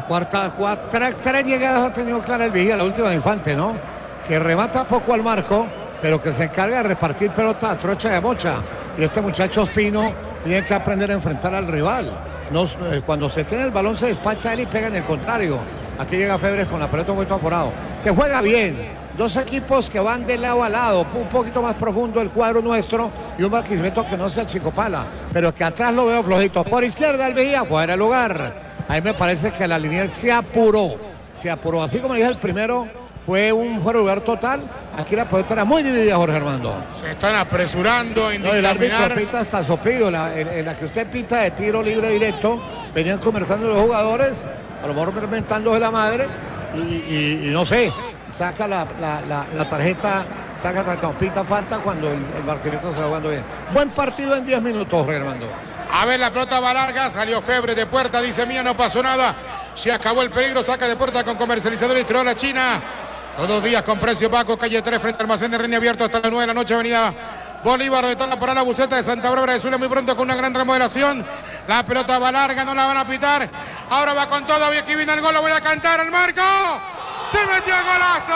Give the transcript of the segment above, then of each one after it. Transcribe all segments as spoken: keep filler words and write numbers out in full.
Cuarta, cuatro, tres, tres llegadas ha tenido clara el Vigía, la última de Infante, ¿no? Que remata poco al marco, pero que se encarga de repartir pelota a trocha de mocha. Y este muchacho Ospino tiene que aprender a enfrentar al rival. No, eh, cuando se tiene el balón se despacha él y pega en el contrario. Aquí llega Febres con la pelota muy temporada. Se juega bien. Dos equipos que van de lado a lado, un poquito más profundo el cuadro nuestro y un Barquisimeto que no sea Chicopala, pero que atrás lo veo flojito. Por izquierda el Vigía, fuera de lugar. Ahí me parece que la línea se apuró, se apuró. Así como dije el primero, fue un fuera de lugar total. Aquí la pelota era muy dividida, Jorge Armando. Se están apresurando en no, el árbitro determinar. pita hasta sopido, la, en, en la que usted pita de tiro libre directo, venían conversando los jugadores, a lo mejor reventando de la madre, y, y, y no sé, saca la, la, la, la tarjeta, saca la pita falta cuando el, el Barquisimeto se va jugando bien. Buen partido en diez minutos, Jorge Armando. A ver, la pelota va larga, salió Febre de puerta, dice Mía, no pasó nada. Se acabó el peligro, saca de puerta con comercializador y la China. Todos los días con precio bajo, calle tres, frente al almacén de René, abierto hasta las nueve de la noche, avenida Bolívar, de toda para la buceta de Santa Bárbara de Zulia, muy pronto con una gran remodelación. La pelota va larga, no la van a pitar. Ahora va con todo, aquí viene el gol, lo voy a cantar al marco. ¡Se metió golazo!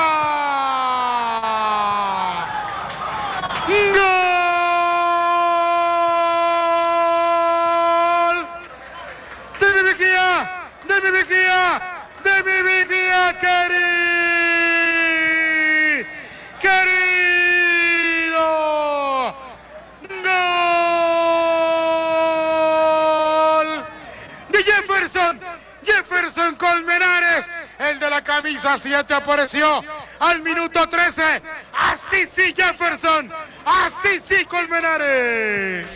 ¡Gol! ¡De mi Vigía! ¡De mi Vigía! ¡De mi Vigía, querido! ¡Querido! ¡Gol! ¡De Jefferson! ¡Jefferson Colmenares! El de la camisa siete apareció al minuto trece. ¡Así sí, Jefferson! ¡Así sí, Colmenares!